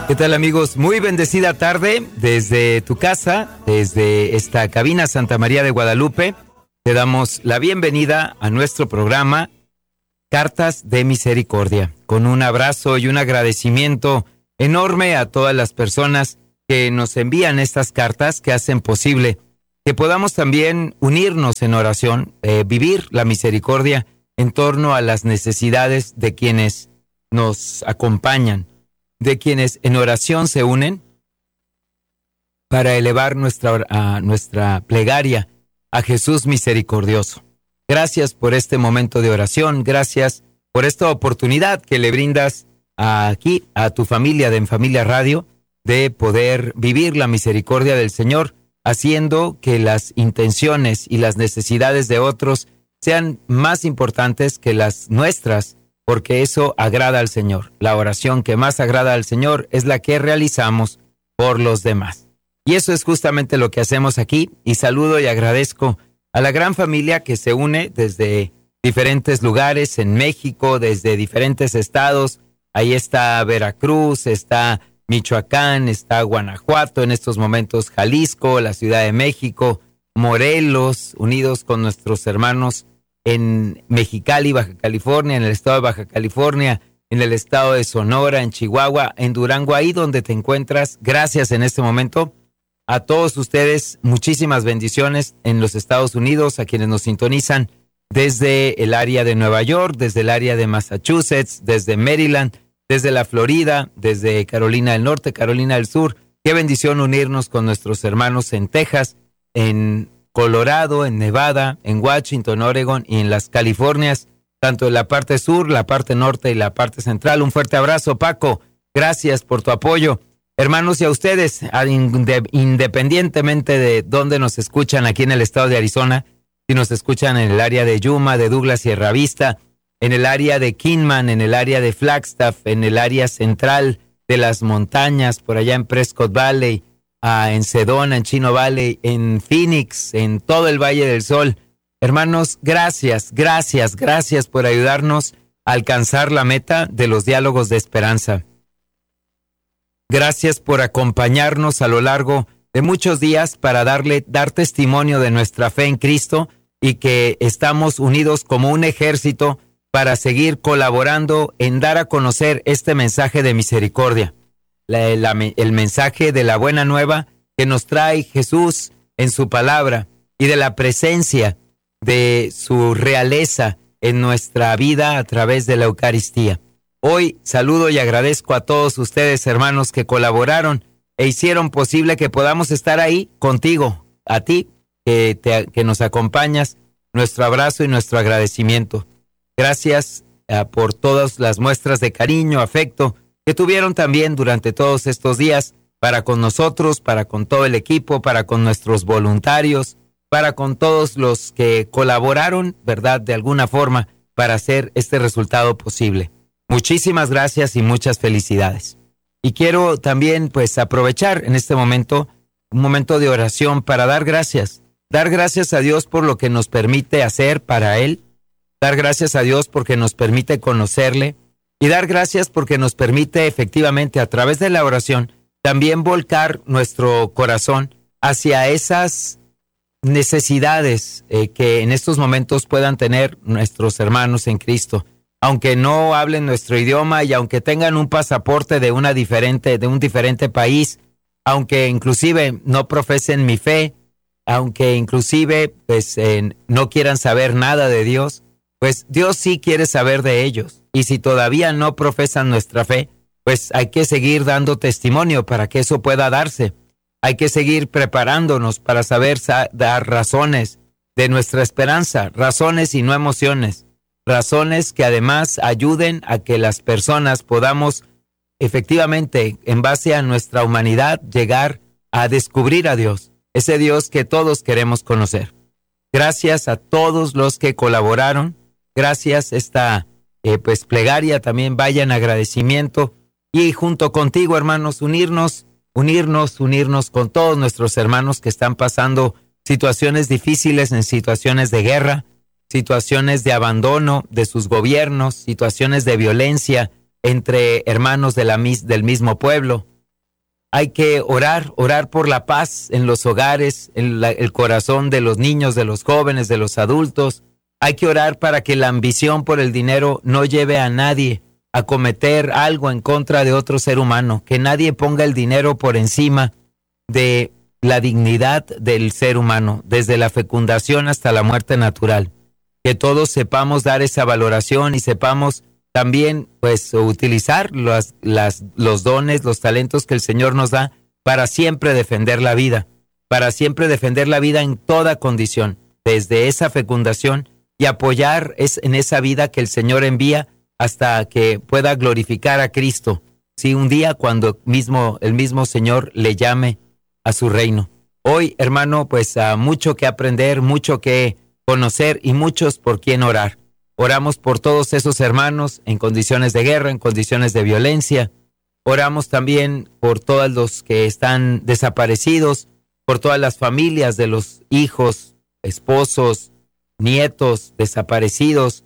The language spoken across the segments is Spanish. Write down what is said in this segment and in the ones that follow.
¿Qué tal, amigos? Muy bendecida tarde desde tu casa, desde esta cabina Santa María de Guadalupe. Te damos la bienvenida a nuestro programa Cartas de Misericordia, con un abrazo y un agradecimiento enorme a todas las personas que nos envían estas cartas que hacen posible que podamos también unirnos en oración, vivir la misericordia en torno a las necesidades de quienes nos acompañan, de quienes en oración se unen para elevar nuestra plegaria a Jesús misericordioso. Gracias por este momento de oración, gracias por esta oportunidad que le brindas aquí a tu familia de En Familia Radio de poder vivir la misericordia del Señor, haciendo que las intenciones y las necesidades de otros sean más importantes que las nuestras, porque eso agrada al Señor. La oración que más agrada al Señor es la que realizamos por los demás. Y eso es justamente lo que hacemos aquí, y saludo y agradezco a la gran familia que se une desde diferentes lugares en México, desde diferentes estados. Ahí está Veracruz, está Michoacán, está Guanajuato, en estos momentos Jalisco, la Ciudad de México, Morelos, unidos con nuestros hermanos en Mexicali, Baja California, en el estado de Baja California, en el estado de Sonora, en Chihuahua, en Durango, ahí donde te encuentras. Gracias en este momento a todos ustedes, muchísimas bendiciones en los Estados Unidos, a quienes nos sintonizan desde el área de Nueva York, desde el área de Massachusetts, desde Maryland, desde la Florida, desde Carolina del Norte, Carolina del Sur. Qué bendición unirnos con nuestros hermanos en Texas, en Colorado, en Nevada, en Washington, Oregon y en las Californias, tanto en la parte sur, la parte norte y la parte central. Un fuerte abrazo, Paco. Gracias por tu apoyo. Hermanos, y a ustedes, independientemente de dónde nos escuchan aquí en el estado de Arizona, si nos escuchan en el área de Yuma, de Douglas, Sierra Vista, en el área de Kingman, en el área de Flagstaff, en el área central de las montañas, por allá en Prescott Valley, en Sedona, en Chino Valley, en Phoenix, en todo el Valle del Sol. Hermanos, gracias por ayudarnos a alcanzar la meta de los diálogos de esperanza. Gracias por acompañarnos a lo largo de muchos días para dar testimonio de nuestra fe en Cristo, y que estamos unidos como un ejército para seguir colaborando en dar a conocer este mensaje de misericordia. El mensaje de la buena nueva que nos trae Jesús en su palabra, y de la presencia de su realeza en nuestra vida a través de la Eucaristía. Hoy saludo y agradezco a todos ustedes, hermanos, que colaboraron e hicieron posible que podamos estar ahí contigo, a ti que nos acompañas, nuestro abrazo y nuestro agradecimiento. Gracias por todas las muestras de cariño, afecto que tuvieron también durante todos estos días para con nosotros, para con todo el equipo, para con nuestros voluntarios, para con todos los que colaboraron, ¿verdad?, de alguna forma para hacer este resultado posible. Muchísimas gracias y muchas felicidades. Y quiero también, pues, aprovechar en este momento, un momento de oración para dar gracias a Dios por lo que nos permite hacer para Él, dar gracias a Dios porque nos permite conocerle, y dar gracias porque nos permite efectivamente a través de la oración también volcar nuestro corazón hacia esas necesidades que en estos momentos puedan tener nuestros hermanos en Cristo, aunque no hablen nuestro idioma y aunque tengan un pasaporte de un diferente país, aunque inclusive no profesen mi fe, aunque inclusive pues no quieran saber nada de Dios, pues Dios sí quiere saber de ellos. Y si todavía no profesan nuestra fe, pues hay que seguir dando testimonio para que eso pueda darse. Hay que seguir preparándonos para saber dar razones de nuestra esperanza, razones y no emociones, razones que además ayuden a que las personas podamos efectivamente, en base a nuestra humanidad, llegar a descubrir a Dios, ese Dios que todos queremos conocer. Gracias a todos los que colaboraron, gracias esta pues plegaria también vaya en agradecimiento, y junto contigo, hermanos, unirnos con todos nuestros hermanos que están pasando situaciones difíciles, en situaciones de guerra, situaciones de abandono de sus gobiernos, situaciones de violencia entre hermanos del mismo pueblo, hay que orar por la paz en los hogares, en el corazón de los niños, de los jóvenes, de los adultos. Hay que orar para que la ambición por el dinero no lleve a nadie a cometer algo en contra de otro ser humano, que nadie ponga el dinero por encima de la dignidad del ser humano, desde la fecundación hasta la muerte natural. Que todos sepamos dar esa valoración y sepamos también pues utilizar los dones, los talentos que el Señor nos da para siempre defender la vida, en toda condición, desde esa fecundación, y apoyar en esa vida que el Señor envía hasta que pueda glorificar a Cristo. Sí, un día cuando el mismo Señor le llame a su reino. Hoy, hermano, pues mucho que aprender, mucho que conocer y muchos por quien orar. Oramos por todos esos hermanos en condiciones de guerra, en condiciones de violencia. Oramos también por todos los que están desaparecidos, por todas las familias de los hijos, esposos, nietos desaparecidos,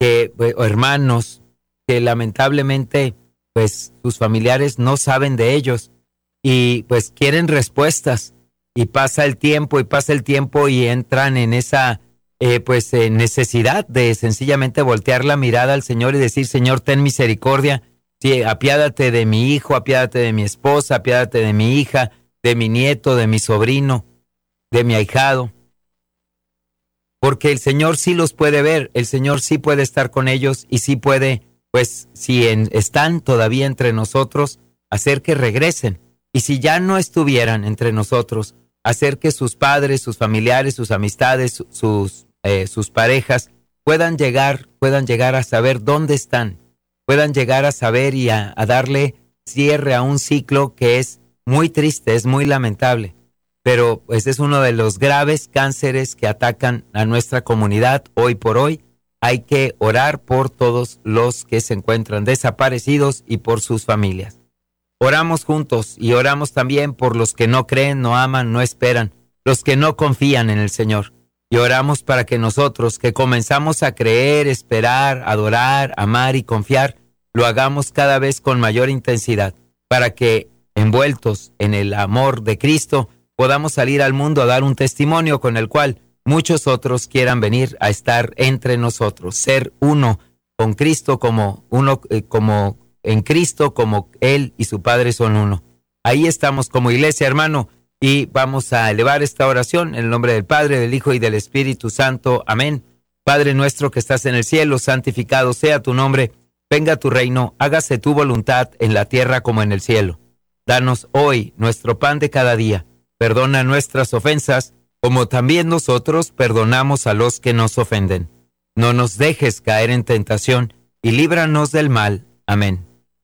o hermanos que lamentablemente pues sus familiares no saben de ellos y pues quieren respuestas, y pasa el tiempo y entran en esa necesidad de sencillamente voltear la mirada al Señor y decir: Señor, ten misericordia, sí, apiádate de mi hijo, apiádate de mi esposa, apiádate de mi hija, de mi nieto, de mi sobrino, de mi ahijado. Porque el Señor sí los puede ver, el Señor sí puede estar con ellos y sí puede, pues si están todavía entre nosotros, hacer que regresen. Y si ya no estuvieran entre nosotros, hacer que sus padres, sus familiares, sus amistades, sus parejas puedan llegar a saber dónde están, puedan llegar a saber y a darle cierre a un ciclo que es muy triste, es muy lamentable, pero pues es uno de los graves cánceres que atacan a nuestra comunidad hoy por hoy. Hay que orar por todos los que se encuentran desaparecidos y por sus familias. Oramos juntos y oramos también por los que no creen, no aman, no esperan, los que no confían en el Señor. Y oramos para que nosotros, que comenzamos a creer, esperar, adorar, amar y confiar, lo hagamos cada vez con mayor intensidad, para que, envueltos en el amor de Cristo, podamos salir al mundo a dar un testimonio con el cual muchos otros quieran venir a estar entre nosotros, ser uno con Cristo, como en Cristo, como Él y su Padre son uno. Ahí estamos como iglesia, hermano, y vamos a elevar esta oración en el nombre del Padre, del Hijo y del Espíritu Santo. Amén. Padre nuestro que estás en el cielo, santificado sea tu nombre. Venga tu reino, hágase tu voluntad en la tierra como en el cielo. Danos hoy nuestro pan de cada día. Perdona nuestras ofensas, como también nosotros perdonamos a los que nos ofenden. No nos dejes caer en tentación, y líbranos del mal. Amén.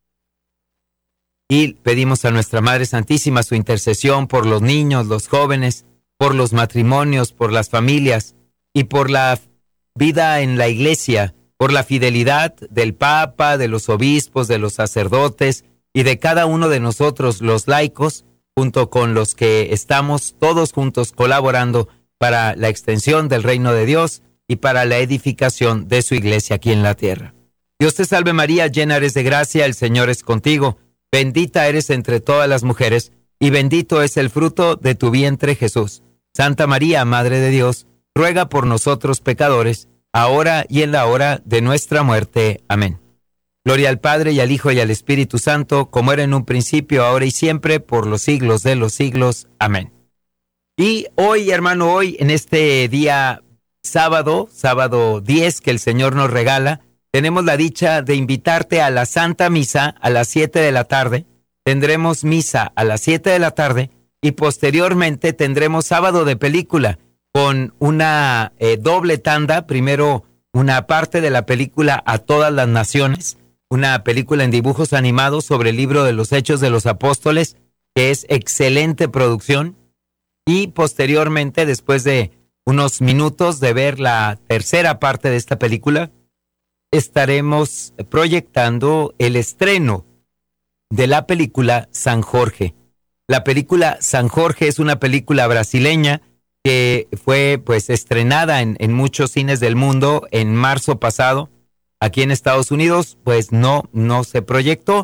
Y pedimos a nuestra Madre Santísima su intercesión por los niños, los jóvenes, por los matrimonios, por las familias y por la vida en la iglesia, por la fidelidad del Papa, de los obispos, de los sacerdotes y de cada uno de nosotros, los laicos, junto con los que estamos todos juntos colaborando para la extensión del reino de Dios y para la edificación de su iglesia aquí en la tierra. Dios te salve María, llena eres de gracia, el Señor es contigo. Bendita eres entre todas las mujeres, y bendito es el fruto de tu vientre, Jesús. Santa María, Madre de Dios, ruega por nosotros pecadores, ahora y en la hora de nuestra muerte. Amén. Gloria al Padre, y al Hijo, y al Espíritu Santo, como era en un principio, ahora y siempre, por los siglos de los siglos. Amén. Y hoy, hermano, hoy, en este día sábado 10 que el Señor nos regala, tenemos la dicha de invitarte a la Santa Misa a las 7 de la tarde. Tendremos misa a las 7 de la tarde y posteriormente tendremos sábado de película con una doble tanda. Primero, una parte de la película A Todas las Naciones, una película en dibujos animados sobre el libro de los Hechos de los Apóstoles, que es excelente producción. Y posteriormente, después de unos minutos de ver la tercera parte de esta película, estaremos proyectando el estreno de la película San Jorge. La película San Jorge es una película brasileña que fue pues estrenada en muchos cines del mundo en marzo pasado. Aquí en Estados Unidos pues no se proyectó,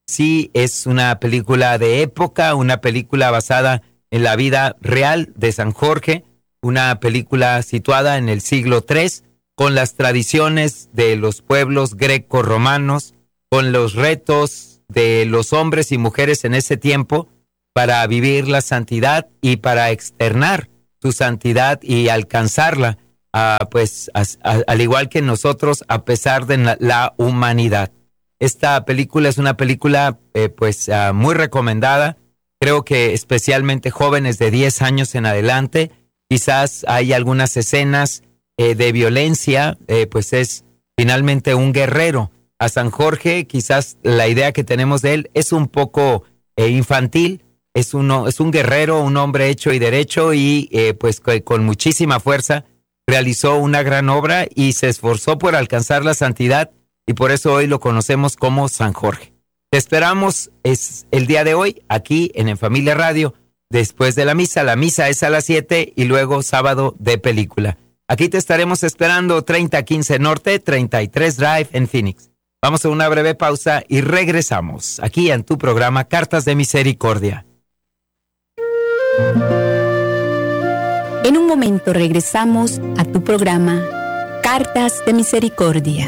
sí es una película de época, una película basada en la vida real de San Jorge, una película situada en el siglo III, con las tradiciones de los pueblos greco-romanos, con los retos de los hombres y mujeres en ese tiempo para vivir la santidad y para externar su santidad y alcanzarla, al igual que nosotros, a pesar de la humanidad. Esta película es una película muy recomendada. Creo que especialmente jóvenes de 10 años en adelante, quizás hay algunas escenas de violencia, pues es finalmente un guerrero. A San Jorge, quizás la idea que tenemos de él es un poco infantil. Es un guerrero, un hombre hecho y derecho y con muchísima fuerza realizó una gran obra y se esforzó por alcanzar la santidad y por eso hoy lo conocemos como San Jorge. Te esperamos el día de hoy aquí en Familia Radio después de la misa. La misa es a las 7 y luego sábado de película. Aquí te estaremos esperando 3015 Norte, 33 Drive en Phoenix. Vamos a una breve pausa y regresamos aquí en tu programa Cartas de Misericordia. En un momento regresamos a tu programa Cartas de Misericordia.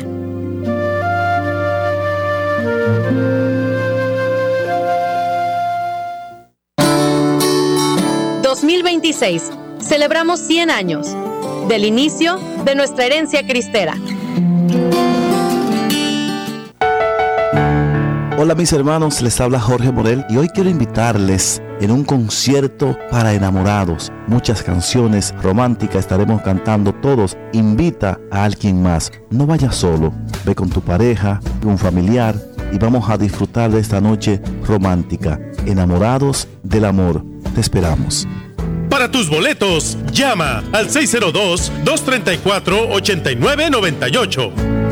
...2026... celebramos 100 años... del inicio de nuestra herencia cristera. Hola mis hermanos, les habla Jorge Morel y hoy quiero invitarles en un concierto para enamorados. Muchas canciones románticas estaremos cantando todos. Invita a alguien más. No vayas solo. Ve con tu pareja, un familiar y vamos a disfrutar de esta noche romántica. Enamorados del amor. Te esperamos. Para tus boletos, llama al 602-234-8998.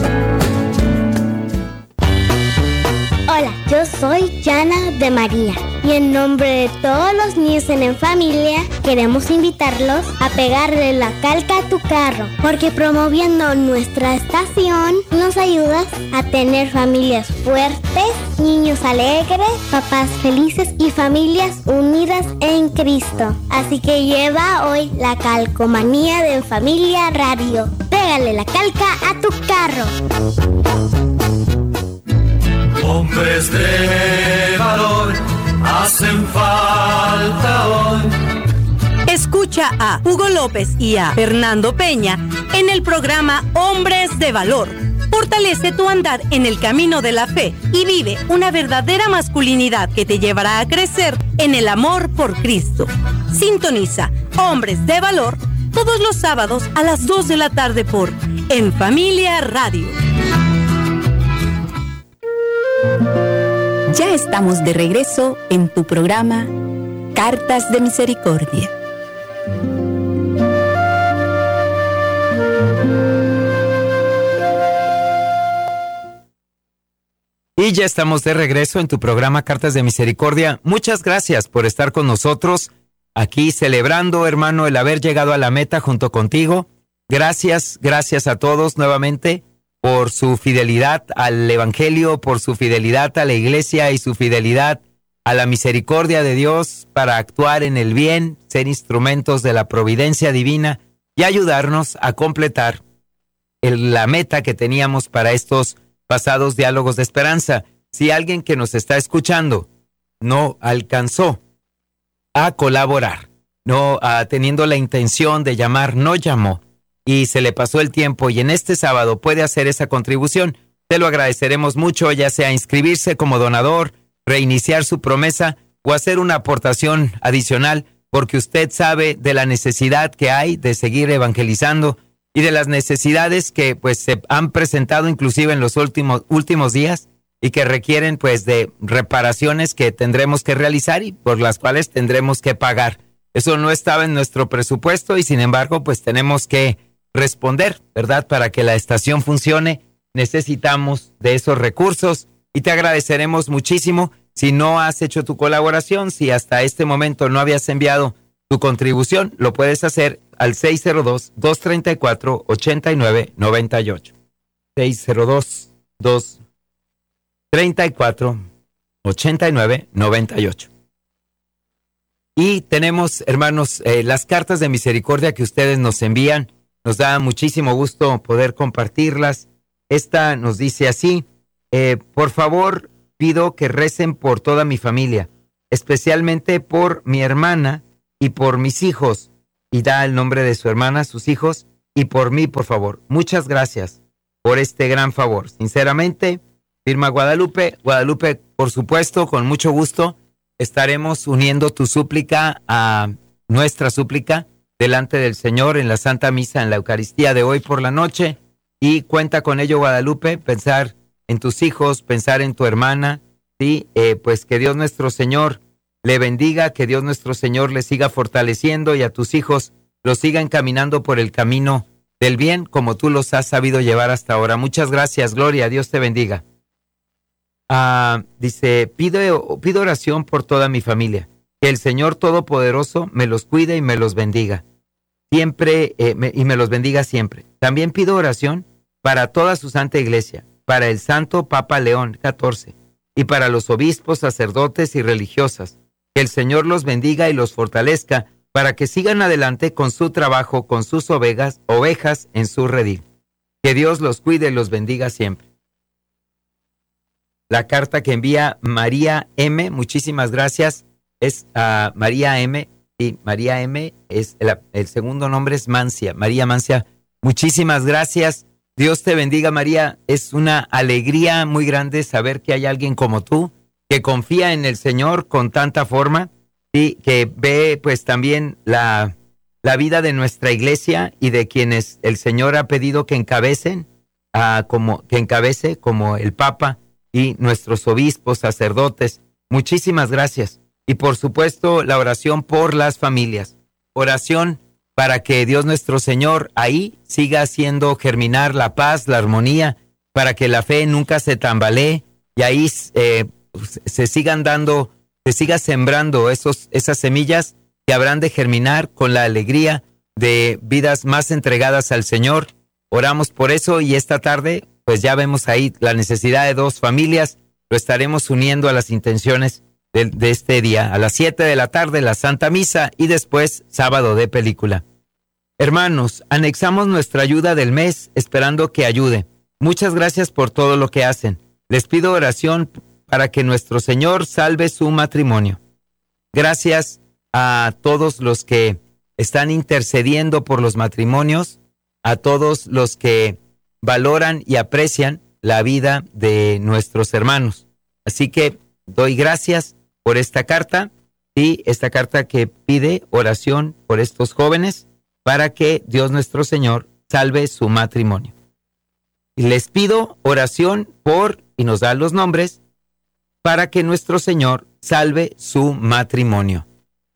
Hola, yo soy Yana de María y en nombre de todos los niños en familia queremos invitarlos a pegarle la calca a tu carro, porque promoviendo nuestra estación nos ayudas a tener familias fuertes, niños alegres, papás felices y familias unidas en Cristo. Así que lleva hoy la calcomanía de Familia Radio. Pégale la calca a tu carro. Hombres de valor hacen falta hoy. Escucha a Hugo López y a Fernando Peña en el programa Hombres de Valor. Fortalece tu andar en el camino de la fe y vive una verdadera masculinidad que te llevará a crecer en el amor por Cristo. Sintoniza Hombres de Valor todos los sábados a las 2 de la tarde por En Familia Radio. Ya estamos de regreso en tu programa Cartas de Misericordia. Y ya estamos de regreso en tu programa Cartas de Misericordia. Muchas gracias por estar con nosotros aquí celebrando, hermano, el haber llegado a la meta junto contigo. Gracias a todos nuevamente por su fidelidad al Evangelio, por su fidelidad a la iglesia y su fidelidad a la misericordia de Dios para actuar en el bien, ser instrumentos de la providencia divina y ayudarnos a completar la meta que teníamos para estos pasados diálogos de esperanza. Si alguien que nos está escuchando no alcanzó a colaborar, teniendo la intención de llamar, no llamó, y se le pasó el tiempo y en este sábado puede hacer esa contribución, te lo agradeceremos mucho, ya sea inscribirse como donador, reiniciar su promesa o hacer una aportación adicional, porque usted sabe de la necesidad que hay de seguir evangelizando y de las necesidades que se han presentado inclusive en los últimos días y que requieren de reparaciones que tendremos que realizar y por las cuales tendremos que pagar. Eso no estaba en nuestro presupuesto y sin embargo tenemos que responder, ¿verdad? Para que la estación funcione, necesitamos de esos recursos y te agradeceremos muchísimo. Si no has hecho tu colaboración, si hasta este momento no habías enviado tu contribución, lo puedes hacer al 602-234-8998. 602-234-8998. 8998. Y tenemos, hermanos, las cartas de misericordia que ustedes nos envían. Nos da muchísimo gusto poder compartirlas. Esta nos dice así: por favor, pido que recen por toda mi familia, especialmente por mi hermana y por mis hijos. Y da el nombre de su hermana, sus hijos, y por mí, por favor. Muchas gracias por este gran favor. Sinceramente, firma Guadalupe. Guadalupe, por supuesto, con mucho gusto, estaremos uniendo tu súplica a nuestra súplica delante del Señor en la Santa Misa, en la Eucaristía de hoy por la noche. Y cuenta con ello, Guadalupe, pensar en tus hijos, pensar en tu hermana, ¿sí? Pues que Dios nuestro Señor le bendiga, que Dios nuestro Señor le siga fortaleciendo y a tus hijos los siga encaminando por el camino del bien como tú los has sabido llevar hasta ahora. Muchas gracias, Gloria, Dios te bendiga. Dice, pido oración por toda mi familia, que el Señor Todopoderoso me los cuide y me los bendiga siempre, y me los bendiga siempre. También pido oración para toda su santa iglesia, para el Santo Papa León XIV y para los obispos, sacerdotes y religiosas. Que el Señor los bendiga y los fortalezca para que sigan adelante con su trabajo, con sus ovejas en su redil. Que Dios los cuide y los bendiga siempre. La carta que envía María M, muchísimas gracias, es a María M, y María M es el segundo nombre es Mancia, María Mancia, muchísimas gracias, Dios te bendiga, María. Es una alegría muy grande saber que hay alguien como tú, que confía en el Señor con tanta forma, y que ve pues también la vida de nuestra iglesia y de quienes el Señor ha pedido que encabece como el Papa y nuestros obispos, sacerdotes. Muchísimas gracias. Y por supuesto la oración por las familias. Oración para que Dios nuestro Señor ahí siga haciendo germinar la paz, la armonía, para que la fe nunca se tambalee y ahí se siga sembrando esas semillas que habrán de germinar con la alegría de vidas más entregadas al Señor. Oramos por eso y esta tarde pues ya vemos ahí la necesidad de 2 familias. Lo estaremos uniendo a las intenciones de este día. A las 7 de la tarde la Santa Misa y después sábado de película. Hermanos, anexamos nuestra ayuda del mes esperando que ayude. Muchas gracias por todo lo que hacen. Les pido oración para que nuestro Señor salve su matrimonio. Gracias a todos los que están intercediendo por los matrimonios, a todos los que valoran y aprecian la vida de nuestros hermanos. Así que doy gracias por esta carta y esta carta que pide oración por estos jóvenes para que Dios nuestro Señor salve su matrimonio. Y les pido oración y nos da los nombres, para que nuestro Señor salve su matrimonio.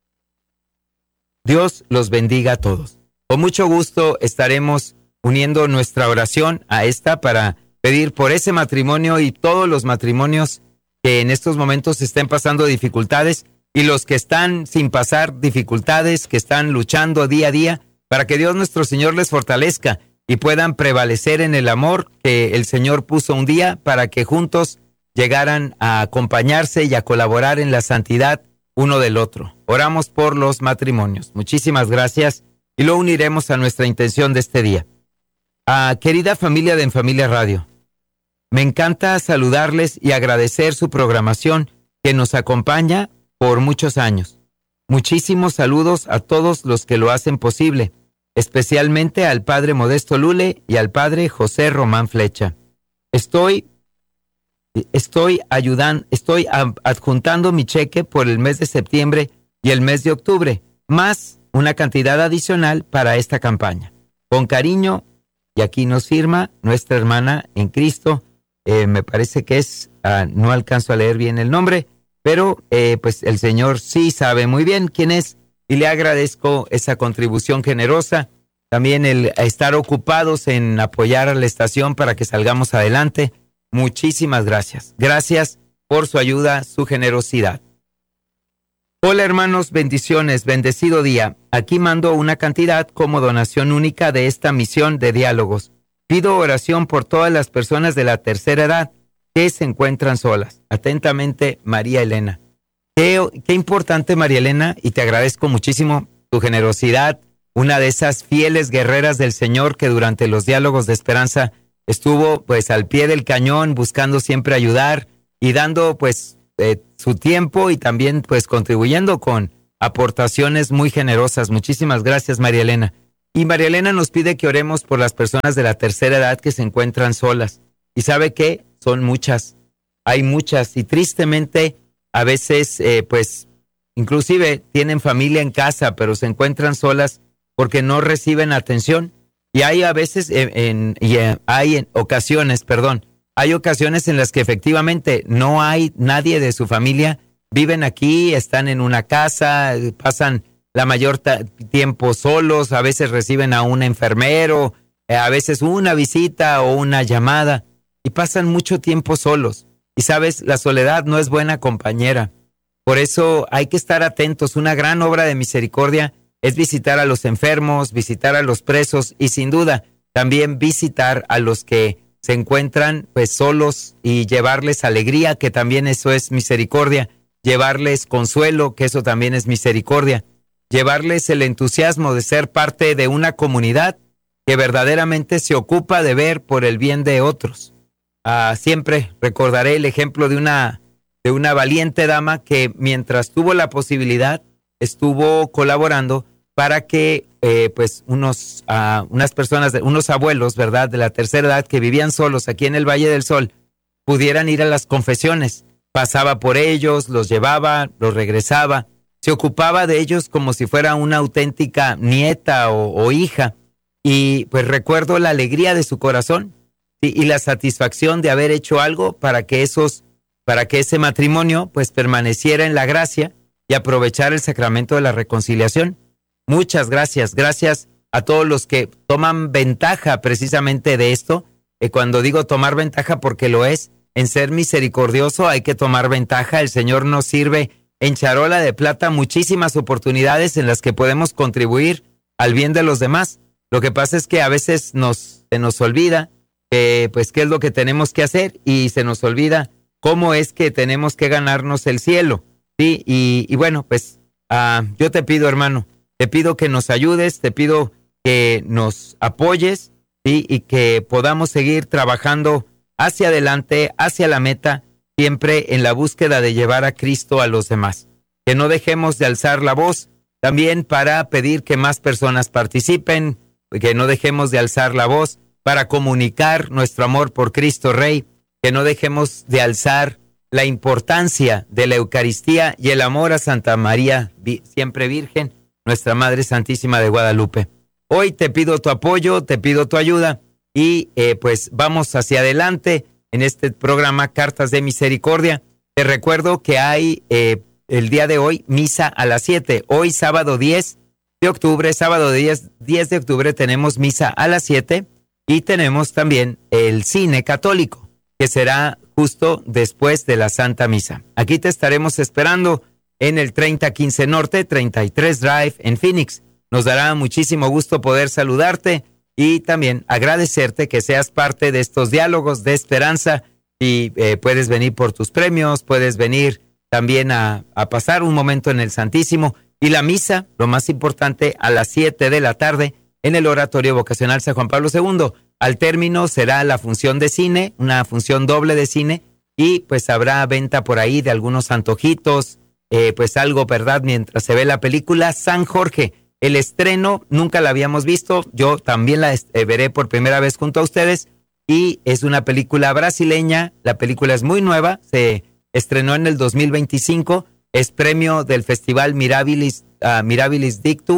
Dios los bendiga a todos. Con mucho gusto estaremos uniendo nuestra oración a esta para pedir por ese matrimonio y todos los matrimonios que en estos momentos estén pasando dificultades y los que están sin pasar dificultades, que están luchando día a día, para que Dios nuestro Señor les fortalezca y puedan prevalecer en el amor que el Señor puso un día para que juntos llegaran a acompañarse y a colaborar en la santidad uno del otro. Oramos por los matrimonios. Muchísimas gracias y lo uniremos a nuestra intención de este día. Querida familia de En Familia Radio, me encanta saludarles y agradecer su programación que nos acompaña por muchos años. Muchísimos saludos a todos los que lo hacen posible, especialmente al Padre Modesto Lule y al Padre José Román Flecha. Estoy adjuntando mi cheque por el mes de septiembre y el mes de octubre, más una cantidad adicional para esta campaña. Con cariño, y aquí nos firma nuestra hermana en Cristo, me parece que es, no alcanzo a leer bien el nombre, pero pues el Señor sí sabe muy bien quién es, y le agradezco esa contribución generosa, también el estar ocupados en apoyar a la estación para que salgamos adelante. Muchísimas gracias. Gracias por su ayuda, su generosidad. Hola hermanos, bendiciones, bendecido día. Aquí mando una cantidad como donación única de esta misión de diálogos. Pido oración por todas las personas de la tercera edad que se encuentran solas. Atentamente, María Elena. Qué importante, María Elena, y te agradezco muchísimo tu generosidad, una de esas fieles guerreras del Señor que durante los diálogos de esperanza estuvo pues al pie del cañón buscando siempre ayudar y dando pues su tiempo y también pues contribuyendo con aportaciones muy generosas. Muchísimas gracias, María Elena. Y María Elena nos pide que oremos por las personas de la tercera edad que se encuentran solas. ¿Y sabe qué? Son muchas. Hay muchas y tristemente a veces pues inclusive tienen familia en casa, pero se encuentran solas porque no reciben atención. Y hay a veces, hay ocasiones en las que efectivamente no hay nadie de su familia, viven aquí, están en una casa, pasan la mayor tiempo solos, a veces reciben a un enfermero, a veces una visita o una llamada, y pasan mucho tiempo solos. Y sabes, la soledad no es buena compañera. Por eso hay que estar atentos. Una gran obra de misericordia es visitar a los enfermos, visitar a los presos y sin duda también visitar a los que se encuentran pues solos y llevarles alegría, que también eso es misericordia, llevarles consuelo, que eso también es misericordia, llevarles el entusiasmo de ser parte de una comunidad que verdaderamente se ocupa de ver por el bien de otros. Siempre recordaré el ejemplo de una valiente dama que mientras tuvo la posibilidad estuvo colaborando para que pues unas personas, unos abuelos, ¿verdad?, de la tercera edad que vivían solos aquí en el Valle del Sol, pudieran ir a las confesiones. Pasaba por ellos, los llevaba, los regresaba, se ocupaba de ellos como si fuera una auténtica nieta o hija. Y pues recuerdo la alegría de su corazón y la satisfacción de haber hecho algo para que ese matrimonio pues permaneciera en la gracia y aprovechar el sacramento de la reconciliación. Muchas gracias. Gracias a todos los que toman ventaja precisamente de esto. Cuando digo tomar ventaja, porque lo es, en ser misericordioso hay que tomar ventaja. El Señor nos sirve en charola de plata muchísimas oportunidades en las que podemos contribuir al bien de los demás. Lo que pasa es que a veces se nos olvida pues qué es lo que tenemos que hacer y se nos olvida cómo es que tenemos que ganarnos el cielo. Sí, y bueno, pues yo te pido, hermano, te pido que nos ayudes, te pido que nos apoyes, ¿sí?, y que podamos seguir trabajando hacia adelante, hacia la meta, siempre en la búsqueda de llevar a Cristo a los demás. Que no dejemos de alzar la voz también para pedir que más personas participen, que no dejemos de alzar la voz para comunicar nuestro amor por Cristo Rey, que no dejemos de alzar la importancia de la Eucaristía y el amor a Santa María, siempre Virgen, nuestra Madre Santísima de Guadalupe. Hoy te pido tu apoyo, te pido tu ayuda y pues vamos hacia adelante en este programa Cartas de Misericordia. Te recuerdo que hay el día de hoy misa a las 7. Hoy sábado 10 de octubre, sábado 10 de octubre tenemos misa a las 7 y tenemos también el cine católico, que será justo después de la Santa Misa. Aquí te estaremos esperando en el 3015 Norte, 33 Drive en Phoenix. Nos dará muchísimo gusto poder saludarte y también agradecerte que seas parte de estos diálogos de esperanza y puedes venir por tus premios, puedes venir también a pasar un momento en el Santísimo y la misa, lo más importante, a las 7 de la tarde en el Oratorio Vocacional San Juan Pablo II. Al término será la función de cine, una función doble de cine, y pues habrá venta por ahí de algunos antojitos, pues algo, ¿verdad?, mientras se ve la película San Jorge. El estreno nunca la habíamos visto, yo también la veré por primera vez junto a ustedes, y es una película brasileña, la película es muy nueva, se estrenó en el 2025, es premio del Festival Mirabilis Dictu,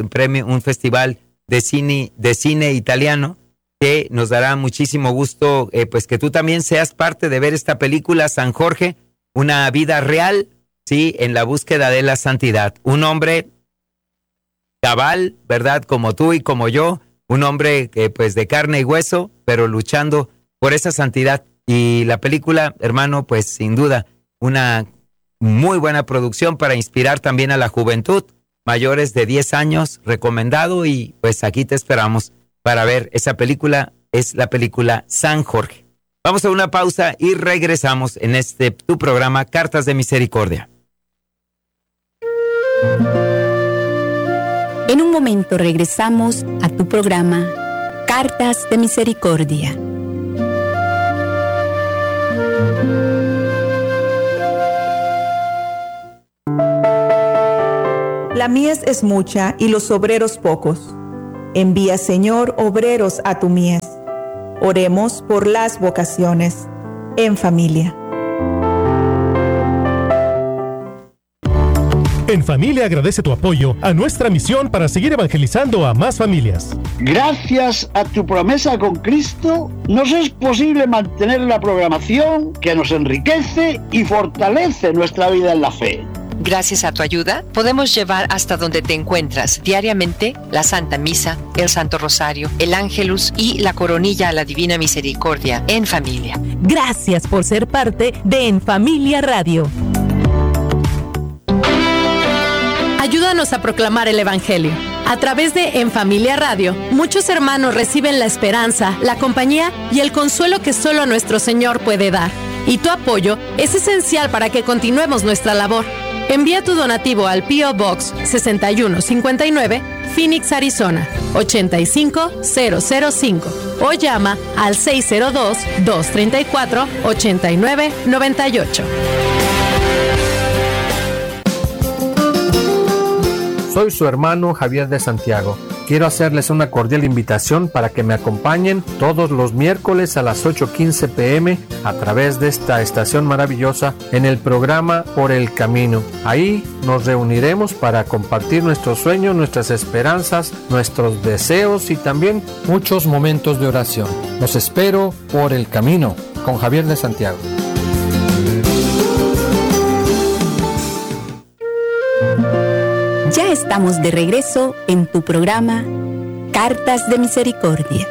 un festival de cine italiano, que nos dará muchísimo gusto pues que tú también seas parte de ver esta película San Jorge, una vida real, sí, en la búsqueda de la santidad. Un hombre cabal, ¿verdad?, como tú y como yo, un hombre pues de carne y hueso, pero luchando por esa santidad. Y la película, hermano, pues sin duda, una muy buena producción para inspirar también a la juventud, mayores de 10 años, recomendado, y pues aquí te esperamos para ver esa película, es la película San Jorge. Vamos a una pausa y regresamos en tu programa Cartas de Misericordia. En un momento regresamos a tu programa Cartas de Misericordia. La mies es mucha y los obreros pocos. Envía, Señor, obreros a tu mies. Oremos por las vocaciones en familia. En Familia agradece tu apoyo a nuestra misión para seguir evangelizando a más familias. Gracias a tu promesa con Cristo, nos es posible mantener la programación que nos enriquece y fortalece nuestra vida en la fe. Gracias a tu ayuda, podemos llevar hasta donde te encuentras diariamente la Santa Misa, el Santo Rosario, el Ángelus y la Coronilla a la Divina Misericordia en familia. Gracias por ser parte de En Familia Radio. Ayúdanos a proclamar el Evangelio. A través de En Familia Radio, muchos hermanos reciben la esperanza, la compañía y el consuelo que solo nuestro Señor puede dar. Y tu apoyo es esencial para que continuemos nuestra labor. Envía tu donativo al P.O. Box 6159, Phoenix, Arizona, 85005 o llama al 602-234-8998. Soy su hermano Javier de Santiago. Quiero hacerles una cordial invitación para que me acompañen todos los miércoles a las 8:15 p.m. a través de esta estación maravillosa en el programa Por el Camino. Ahí nos reuniremos para compartir nuestros sueños, nuestras esperanzas, nuestros deseos y también muchos momentos de oración. Los espero por el Camino con Javier de Santiago. Ya estamos de regreso en tu programa Cartas de Misericordia.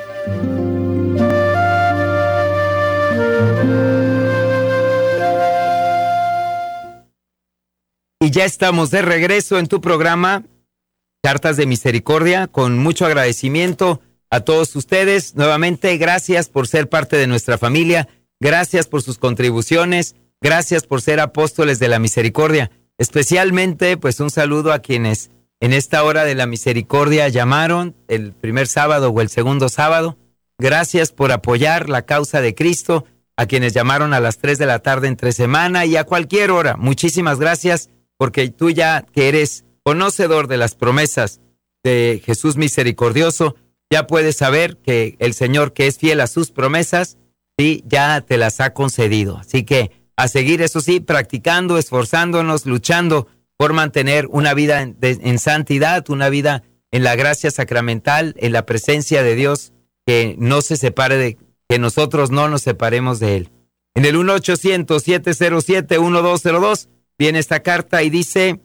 Y ya estamos de regreso en tu programa Cartas de Misericordia, con mucho agradecimiento a todos ustedes. Nuevamente, gracias por ser parte de nuestra familia, gracias por sus contribuciones, gracias por ser apóstoles de la misericordia. Especialmente, pues un saludo a quienes en esta hora de la misericordia llamaron el primer sábado o el segundo sábado. Gracias por apoyar la causa de Cristo, a quienes llamaron a las 3 de la tarde entre semana y a cualquier hora. Muchísimas gracias, porque tú ya que eres conocedor de las promesas de Jesús misericordioso, ya puedes saber que el Señor, que es fiel a sus promesas, sí, ya te las ha concedido. Así que a seguir, eso sí, practicando, esforzándonos, luchando por mantener una vida en santidad, una vida en la gracia sacramental, en la presencia de Dios, que no se separe que nosotros no nos separemos de Él. En el 1-800-707-1202 viene esta carta y dice,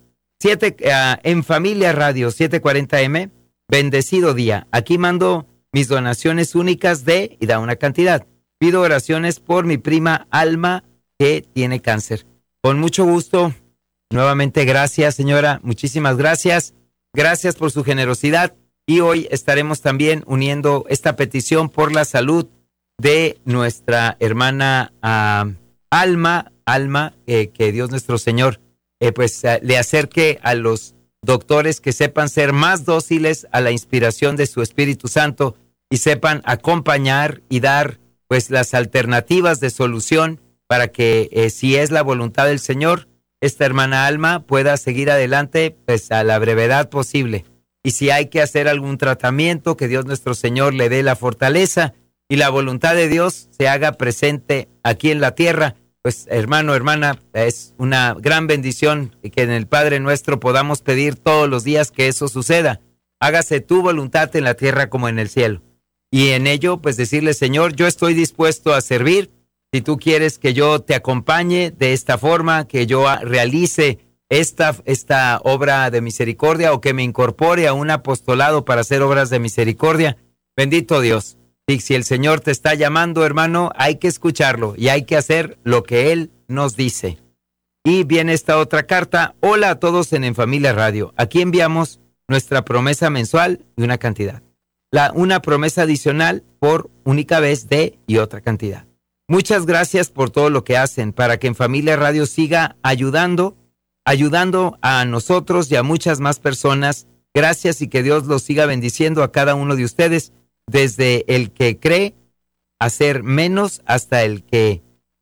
en Familia Radio 740M, bendecido día. Aquí mando mis donaciones únicas y da una cantidad. Pido oraciones por mi prima Alma, que tiene cáncer. Con mucho gusto, nuevamente gracias, señora, muchísimas gracias. Gracias por su generosidad. Y hoy estaremos también uniendo esta petición por la salud de nuestra hermana Alma, que Dios nuestro Señor le acerque a los doctores que sepan ser más dóciles a la inspiración de su Espíritu Santo y sepan acompañar y dar pues las alternativas de solución para que si es la voluntad del Señor, esta hermana Alma pueda seguir adelante pues a la brevedad posible. Y si hay que hacer algún tratamiento, que Dios nuestro Señor le dé la fortaleza y la voluntad de Dios se haga presente aquí en la tierra. Pues hermano, hermana, es una gran bendición que en el Padre Nuestro podamos pedir todos los días que eso suceda. Hágase tu voluntad en la tierra como en el cielo. Y en ello, pues decirle, Señor, yo estoy dispuesto a servir. Si tú quieres que yo te acompañe de esta forma, que yo realice esta obra de misericordia o que me incorpore a un apostolado para hacer obras de misericordia, bendito Dios. Y si el Señor te está llamando, hermano, hay que escucharlo y hay que hacer lo que Él nos dice. Y viene esta otra carta. Hola a todos en Familia Radio. Aquí enviamos nuestra promesa mensual y una cantidad. Una promesa adicional por única vez y otra cantidad. Muchas gracias por todo lo que hacen para que En Familia Radio siga ayudando a nosotros y a muchas más personas. Gracias y que Dios los siga bendiciendo a cada uno de ustedes, desde el que cree hacer menos hasta el que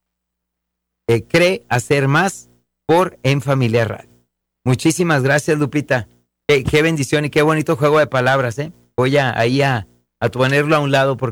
cree hacer más por En Familia Radio. Muchísimas gracias, Lupita. Qué bendición y qué bonito juego de palabras, ¿eh? Voy a ponerlo a un lado porque